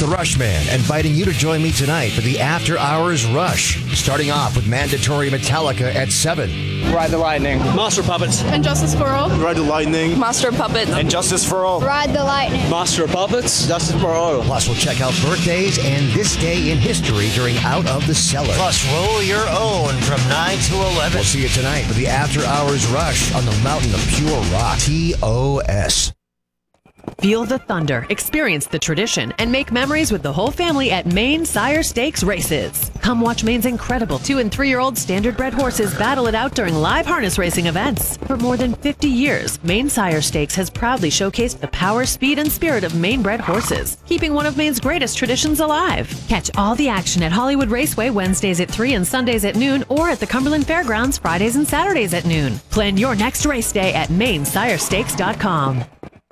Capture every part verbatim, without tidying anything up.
the Rushman, inviting you to join me tonight for the After Hours Rush. Starting off with mandatory Metallica at seven. Ride the Lightning. Master of Puppets. And Justice for All. Ride the Lightning. Master of Puppets. And Justice for All. Ride the Lightning. Master of Puppets. Justice for All. Plus, we'll check out birthdays and this day in history during Out of the Cellar. Plus, roll your own from nine to eleven. We'll see you tonight for the After Hours Rush on the Mountain of Pure Rock. T O S. Feel the thunder, experience the tradition, and make memories with the whole family at Maine Sire Stakes Races. Come watch Maine's incredible two- and three-year-old standard-bred horses battle it out during live harness racing events. For more than fifty years, Maine Sire Stakes has proudly showcased the power, speed, and spirit of Maine-bred horses, keeping one of Maine's greatest traditions alive. Catch all the action at Hollywood Raceway Wednesdays at three and Sundays at noon, or at the Cumberland Fairgrounds Fridays and Saturdays at noon. Plan your next race day at Maine Sire Stakes dot com.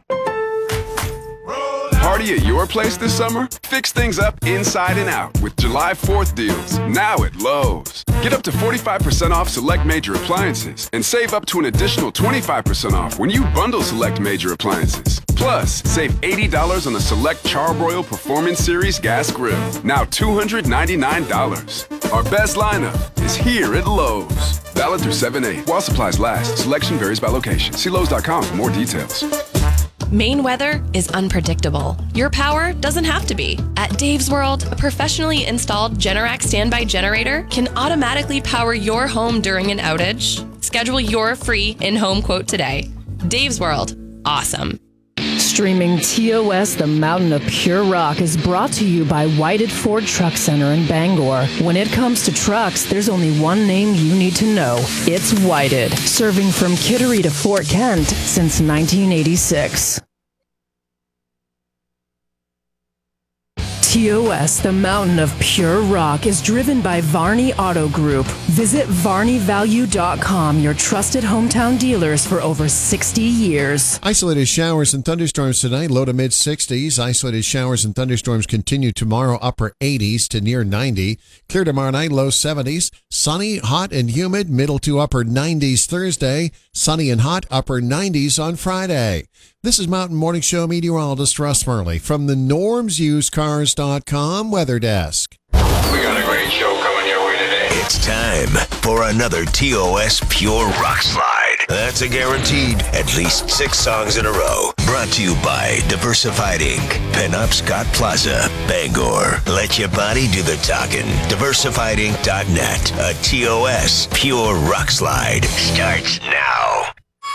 Party at your place this summer? Fix things up inside and out with July fourth deals, now at Lowe's. Get up to forty-five percent off select major appliances and save up to an additional twenty-five percent off when you bundle select major appliances. Plus, save eighty dollars on the select Charbroil Performance Series gas grill, now two hundred ninety-nine dollars. Our best lineup is here at Lowe's. Valid through seven eight. While supplies last, selection varies by location. See Lowe's dot com for more details. Maine weather is unpredictable. Your power doesn't have to be. At Dave's World, a professionally installed Generac standby generator can automatically power your home during an outage. Schedule your free in-home quote today. Dave's World. Awesome. Streaming T O S, the Mountain of Pure Rock, is brought to you by Whited Ford Truck Center in Bangor. When it comes to trucks, there's only one name you need to know. It's Whited, serving from Kittery to Fort Kent since nineteen eighty-six. T O S, the Mountain of Pure Rock, is driven by Varney Auto Group. Visit Varney Value dot com, your trusted hometown dealers for over sixty years. Isolated showers and thunderstorms tonight, low to mid sixties. Isolated showers and thunderstorms continue tomorrow, upper eighties to near ninety. Clear tomorrow night, low seventies. Sunny, hot, and humid, middle to upper nineties Thursday. Sunny and hot, upper nineties on Friday. This is Mountain Morning Show meteorologist Russ Murley from the Norms Used Cars dot com Weather Desk. We got a great show coming your way today. It's time for another T O S Pure Rock Slide. That's a guaranteed at least six songs in a row. Brought to you by Diversified Incorporated. Pinup Scott Plaza, Bangor. Let your body do the talking. Diversified Inc dot net. A T O S Pure Rock Slide starts now.